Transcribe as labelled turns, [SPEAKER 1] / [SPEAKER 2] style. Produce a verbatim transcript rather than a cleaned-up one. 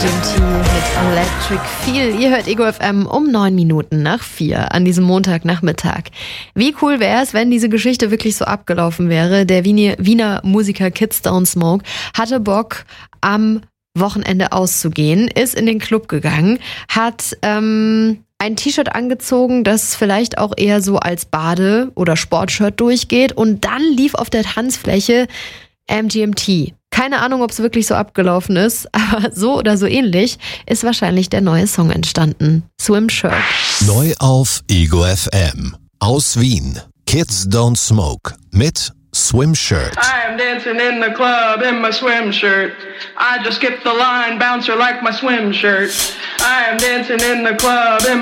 [SPEAKER 1] G M T mit Electric Feel. Ihr hört Ego F M um neun Minuten nach vier an diesem Montagnachmittag. Wie cool wäre es, wenn diese Geschichte wirklich so abgelaufen wäre? Der Wiener Musiker Kids Don't Smoke hatte Bock, am Wochenende auszugehen, ist in den Club gegangen, hat ähm, ein T-Shirt angezogen, das vielleicht auch eher so als Bade- oder Sportshirt durchgeht, und dann lief auf der Tanzfläche M G M T. Keine Ahnung, ob es wirklich so abgelaufen ist, aber so oder so ähnlich ist wahrscheinlich der neue Song entstanden. Swim Shirt.
[SPEAKER 2] Neu auf Ego F M. Aus Wien. Kids Don't Smoke mit Swim Shirt.
[SPEAKER 3] I am dancing in the club in my swim shirt. I just skipped the line, bouncer like my swim shirt. I am dancing in the club in